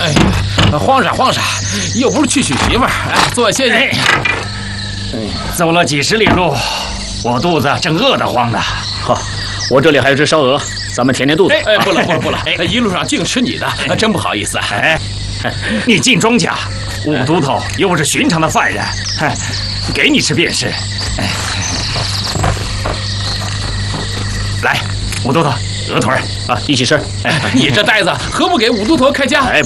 哎呀，慌啥，又不是去娶媳妇儿。哎，坐下歇歇。 走了几十里路，我肚子正饿得慌呢。 好，我这里还有只烧鹅，咱们填填肚子。 哎，不了，一路上净吃你的，真不好意思。 哎，你进庄稼，武都头又不是寻常的犯人，给你吃便是。来，武都头，鹅腿啊， 一起吃。 你这呆子，何不给武都头开价？ 哎，